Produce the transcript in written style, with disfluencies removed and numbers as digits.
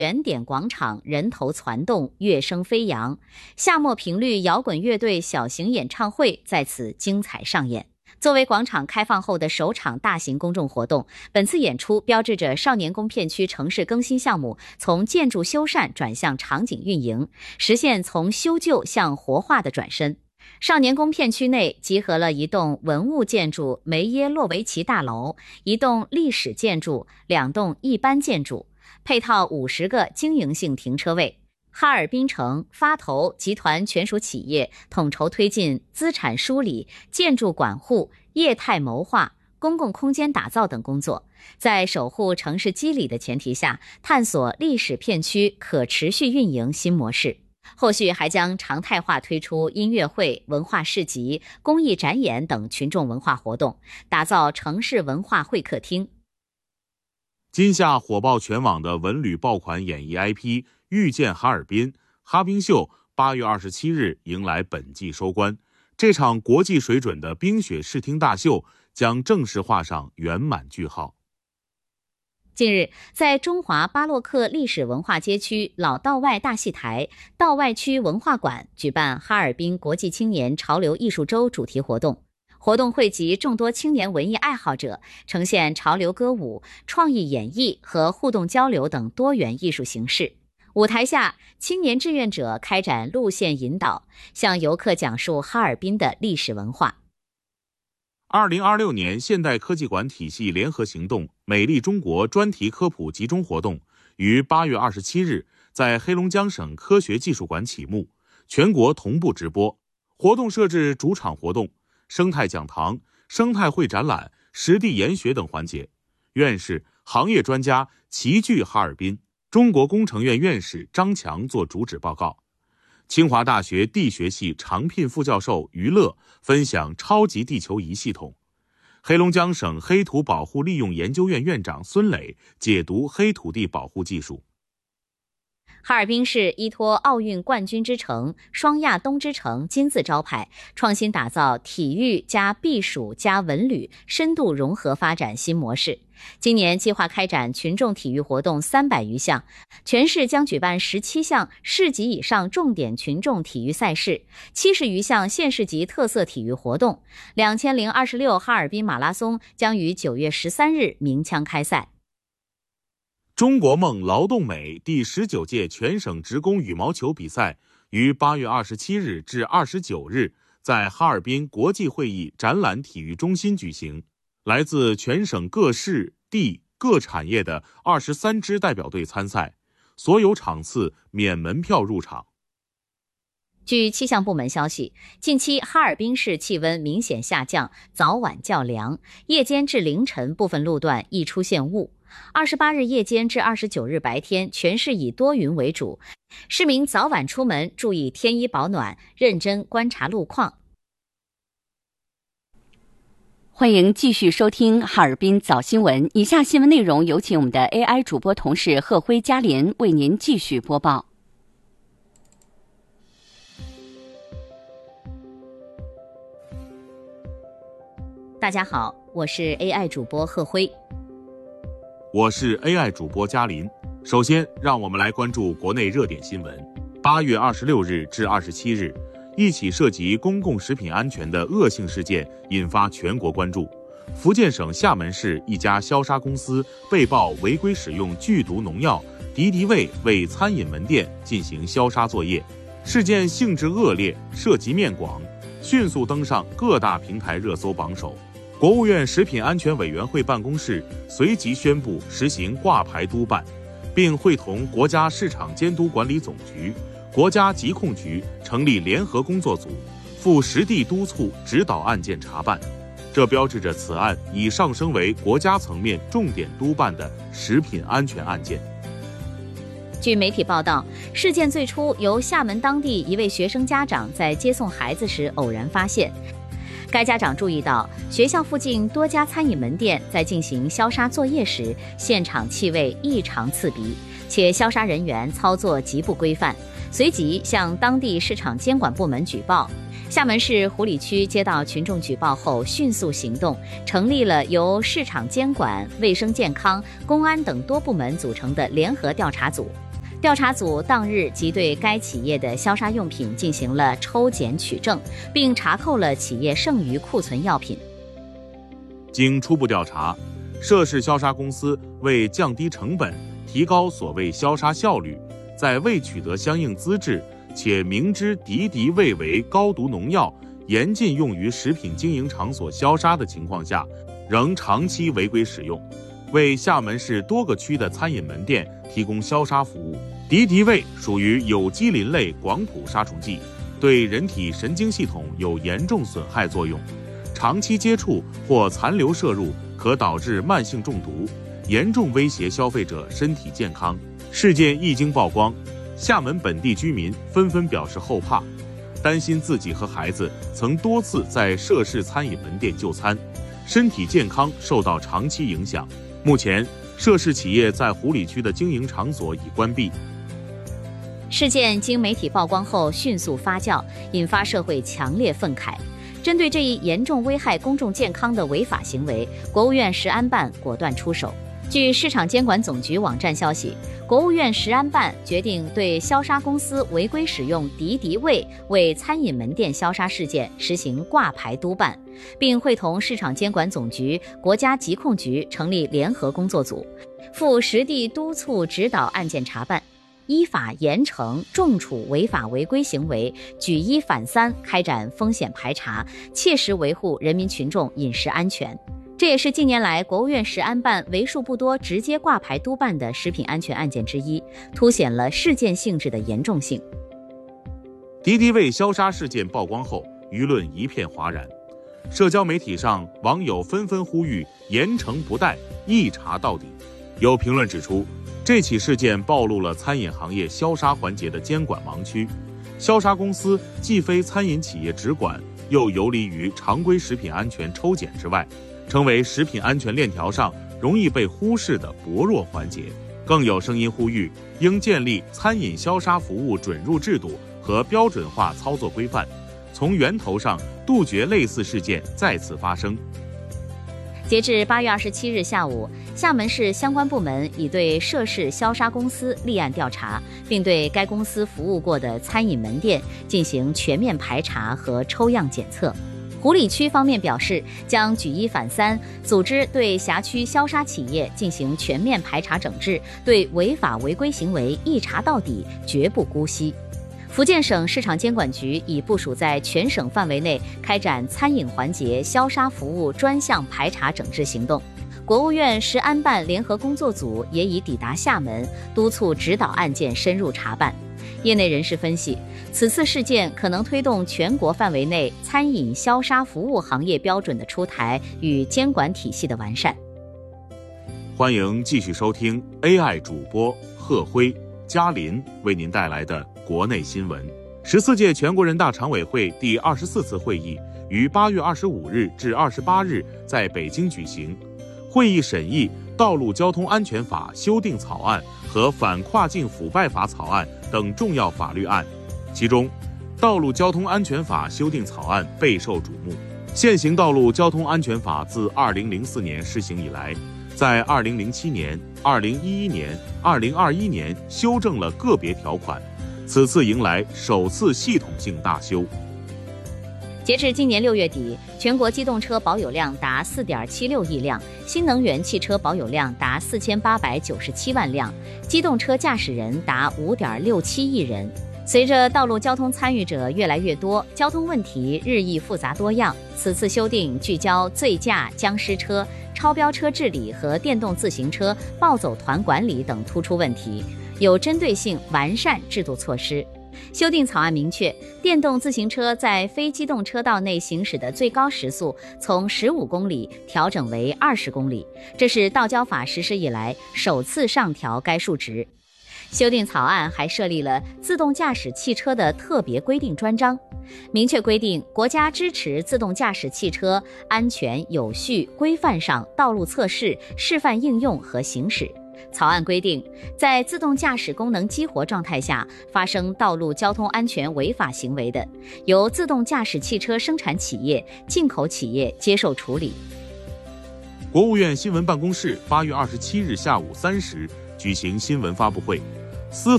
原点广场人头攒动，乐声飞扬，夏末频率摇滚乐队小型演唱会在此精彩上演。作为广场开放后的首场大型公众活动，本次演出标志着少年宫片区城市更新项目从建筑修缮转向场景运营，实现从修旧向活化的转身。少年宫片区内集合了一栋文物建筑梅耶洛维奇大楼，一栋历史建筑，2栋一般建筑，配套50个经营性停车位。哈尔滨城发投集团全属企业统筹推进资产梳理、建筑管护、业态谋划、公共空间打造等工作，在守护城市肌理的前提下，探索历史片区可持续运营新模式。后续还将常态化推出音乐会、文化市集、公益展演等群众文化活动，打造城市文化会客厅。 今夏火爆全网的文旅爆款演艺 IP 遇见哈尔滨哈冰秀8月27日迎来本季收官，这场国际水准的冰雪视听大秀将正式画上圆满句号。 近日，在中华巴洛克历史文化街区老道外大戏台道外区文化馆举办哈尔滨国际青年潮流艺术周主题活动。活动汇集众多青年文艺爱好者，呈现潮流歌舞、创意演绎和互动交流等多元艺术形式。舞台下，青年志愿者开展路线引导，向游客讲述哈尔滨的历史文化。 2026年现代科技馆体系联合行动美丽中国专题科普集中活动于8月27日在黑龙江省科学技术馆启幕，全国同步直播。活动设置主场活动、生态讲堂、生态会展览、实地研学等环节，院士、行业专家齐聚哈尔滨。中国工程院院士张强作主旨报告。清华大学地学系常聘副教授于乐分享超级地球仪系统。黑龙江省黑土保护利用研究院院长孙磊解读黑土地保护技术。 哈尔滨市依托奥运冠军之城、双亚东之城金字招牌，创新打造体育加避暑加文旅深度融合发展新模式。今年计划开展群众体育活动300余项，全市将举办17项市级以上重点群众体育赛事，70余项县市级特色体育活动。2026哈尔滨马拉松将于9月13日鸣枪开赛。 中国梦劳动美第19届全省职工羽毛球比赛于8月27日至29日在哈尔滨国际会议展览体育中心举行。来自全省各市地各产业的23支代表队参赛，所有场次免门票入场。 据气象部门消息，近期哈尔滨市气温明显下降，早晚较凉，夜间至凌晨部分路段易出现雾。28日夜间至29日白天，全市以多云为主，市民早晚出门注意添衣保暖，认真观察路况。 欢迎继续收听哈尔滨早新闻，以下新闻内容有请我们的 AI 主播同事贺辉、嘉林为您继续播报。 大家好，我是 AI 主播贺辉。 我是 AI 主播嘉林。首先，让我们来关注国内热点新闻。8月26日至27日，一起涉及公共食品安全的恶性事件引发全国关注。福建省厦门市一家消杀公司被曝违规使用剧毒农药敌敌畏为餐饮门店进行消杀作业，事件性质恶劣，涉及面广，迅速登上各大平台热搜榜首。国务院食品安全委员会办公室随即宣布实行挂牌督办，并会同国家市场监督管理总局、国家疾控局成立联合工作组，赴实地督促指导案件查办。这标志着此案已上升为国家层面重点督办的食品安全案件。 据媒体报道，事件最初由厦门当地一位学生家长在接送孩子时偶然发现。该家长注意到学校附近多家餐饮门店在进行消杀作业时，现场气味异常刺鼻，且消杀人员操作极不规范，随即向当地市场监管部门举报。厦门市湖里区接到群众举报后迅速行动，成立了由市场监管、卫生健康、公安等多部门组成的联合调查组。 调查组当日即对该企业的消杀用品进行了抽检取证，并查扣了企业剩余库存药品。 经初步调查，涉事消杀公司为降低成本、提高所谓消杀效率，在未取得相应资质且明知敌敌畏为高毒农药严禁用于食品经营场所消杀的情况下，仍长期违规使用，为厦门市多个区的餐饮门店提供消杀服务。敌敌畏属于有机磷类广谱杀虫剂，对人体神经系统有严重损害作用，长期接触或残留摄入可导致慢性中毒，严重威胁消费者身体健康。事件一经曝光，厦门本地居民纷纷表示后怕，担心自己和孩子曾多次在涉事餐饮门店就餐，身体健康受到长期影响。目前，涉事企业在湖里区的经营场所已关闭。 事件经媒体曝光后迅速发酵，引发社会强烈愤慨。针对这一严重危害公众健康的违法行为，国务院食安办果断出手。据市场监管总局网站消息，国务院食安办决定对消杀公司违规使用敌敌畏为餐饮门店消杀事件实行挂牌督办，并会同市场监管总局、国家疾控局成立联合工作组，负实地督促指导案件查办，依法严惩重处违法违规行为，举一反三开展风险排查，切实维护人民群众饮食安全。这也是近年来国务院食安办为数不多直接挂牌督办的食品安全案件之一，凸显了事件性质的严重性。 敌敌畏消杀事件曝光后，舆论一片哗然，社交媒体上网友纷纷呼吁严惩不贷，一查到底。有评论指出，这起事件暴露了餐饮行业消杀环节的监管盲区，消杀公司既非餐饮企业直管，又游离于常规食品安全抽检之外，成为食品安全链条上容易被忽视的薄弱环节。更有声音呼吁，应建立餐饮消杀服务准入制度和标准化操作规范，从源头上杜绝类似事件再次发生。 截至8月27日下午，厦门市相关部门已对涉事消杀公司立案调查，并对该公司服务过的餐饮门店进行全面排查和抽样检测。湖里区方面表示，将举一反三，组织对辖区消杀企业进行全面排查整治，对违法违规行为一查到底，绝不姑息。福建省市场监管局已部署在全省范围内开展餐饮环节消杀服务专项排查整治行动。国务院食安办联合工作组也已抵达厦门，督促指导案件深入查办。业内人士分析，此次事件可能推动全国范围内餐饮消杀服务行业标准的出台与监管体系的完善。 欢迎继续收听 AI 主播贺辉、嘉林为您带来的国内新闻。14届全国人大常委会第24次会议于8月25日至28日在北京举行。会议审议《道路交通安全法》修订草案和反跨境腐败法草案等重要法律案，其中《道路交通安全法》修订草案备受瞩目。现行道路交通安全法自2004年施行以来，在2007年、2011年、2021年修正了个别条款，此次迎来首次系统性大修。 截至今年6月底，全国机动车保有量达 4.76 亿辆，新能源汽车保有量达4897万辆，机动车驾驶人达 5.67 亿人。随着道路交通参与者越来越多，交通问题日益复杂多样，此次修订聚焦醉驾、僵尸车、超标车治理和电动自行车暴走团管理等突出问题，有针对性完善制度措施。修订草案明确，电动自行车在非机动车道内行驶的最高时速从15公里调整为20公里，这是道交法实施以来首次上调该数值。修订草案还设立了自动驾驶汽车的特别规定专章，明确规定国家支持自动驾驶汽车安全、有序、规范上道路测试、示范应用和行驶。草案规定，在自动驾驶功能激活状态下发生道路交通安全违法行为的，由自动驾驶汽车生产企业、进口企业接受处理。 国务院新闻办公室8月27日下午3时举行新闻发布会，司法